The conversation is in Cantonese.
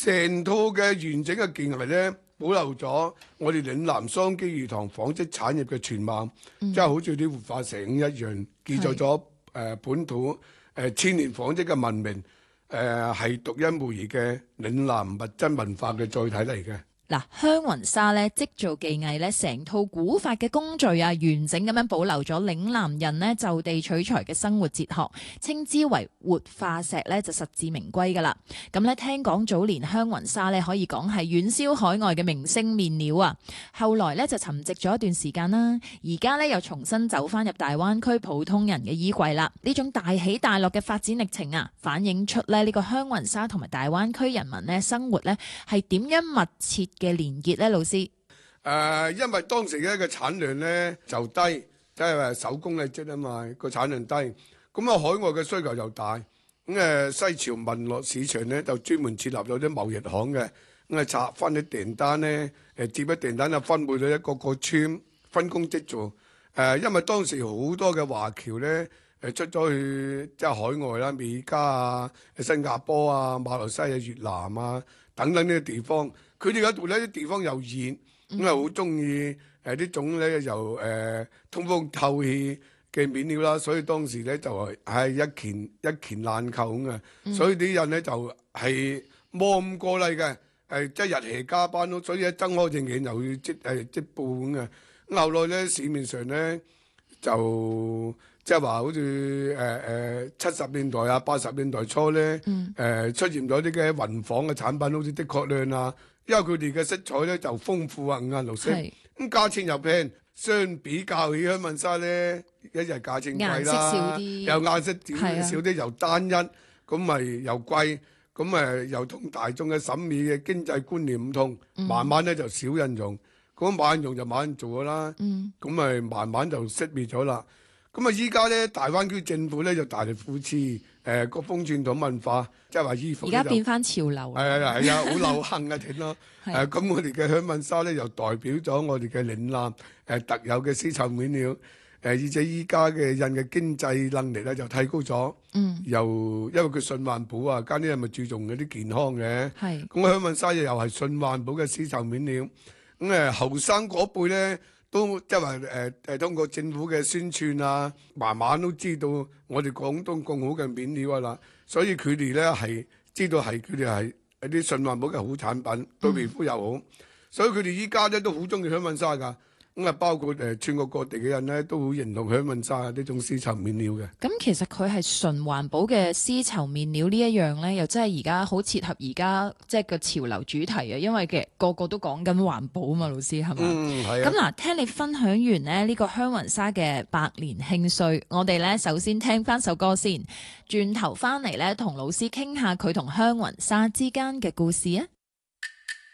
成套嘅完整嘅技藝咧，保留咗我哋嶺南桑基魚塘紡織產業嘅全貌，即係好似啲活化石一樣，記載咗本土千年紡織嘅文明，係獨一無二嘅嶺南物質文化嘅載體嚟嘅。 嗱，香雲紗咧織造技藝咧，成套古法嘅工序啊，完整咁樣保留咗嶺南人呢就地取材嘅生活哲學，稱之為活化石咧，就實至名歸噶啦。咁咧，聽講早年香雲紗咧可以講係遠銷海外嘅明星面料啊，後來咧就沉寂咗一段時間啦，而家咧又重新走翻入大灣區普通人嘅衣櫃啦。呢種大起大落嘅發展歷程啊，反映出咧呢個香雲紗同埋大灣區人民咧生活咧係點樣密切嘅連結咧，老師？ 因為當時咧個產量咧就低，即係話手工藝織啊嘛，個產量低，咁啊海外嘅需求又大，咁西樵文樂市場咧就專門設立咗啲貿易行嘅，咁啊拆翻啲訂單咧，接咗訂單就分配到一個個村分工織造，因為當時好多嘅華僑咧出咗去即係海外啦，美加啊、新加坡啊、馬來西亞、越南啊等等呢個地方。佢哋嗰度呢啲地方又熱，咁啊好中意呢種咧又通風透氣嘅面料啦，所以當時咧就係一件難求咁嘅，所以啲人咧就係冇咁過嚟嘅，即係日夜加班咯，所以一睜開隻眼又要織布咁嘅。咁後來咧市面上咧就即係話好似70年代啊、80年代初咧出現咗啲嘅雲紡嘅產品，好似的確亮啊。因為佢哋嘅色彩咧就豐富啊，五顏六色，咁價錢又平，相比較起香雲紗咧，一日價錢貴啦，又顏色點少啲，又單一，咁咪又貴，咁又同大眾嘅審美嘅經濟觀念唔同，慢慢咧就少人用，咁冇人用就冇人做㗎啦，咁咪慢慢就熄滅咗啦。咁啊！依家咧，大灣區政府咧就大力扶持各風傳統文化，即係話衣服。而家變翻潮流。係啊，好流行嘅添咯。咁我哋嘅香雲紗咧，又代表咗我哋嘅嶺南特有嘅絲綢面料。而且依家嘅人嘅經濟能力咧就提高咗。又因為佢順環保啊，加啲人咪注重嗰啲健康嘅。咁香雲紗又係順環保嘅絲綢面料。咁後生嗰輩咧。都即係話通過政府嘅宣傳啊，慢慢都知道我哋廣東咁好嘅面料啊啦，所以佢哋咧係知道係佢哋係一啲順環保嘅好產品，對皮膚又好，所以佢哋依家咧都好中意香雲紗㗎。咁啊，包括全國各地嘅人咧，都好認同香雲紗呢種絲綢面料嘅。咁其實佢係純環保嘅絲綢面料呢一樣咧，又真係而家好切合而家即係個潮流主題啊！因為嘅個個都講緊環保啊嘛，老師係嘛？係啊。咁嗱，聽你分享完咧呢個香雲紗嘅百年興衰，我哋咧首先聽翻首歌先，轉頭翻嚟咧同老師傾下佢同香雲紗之間嘅故事啊！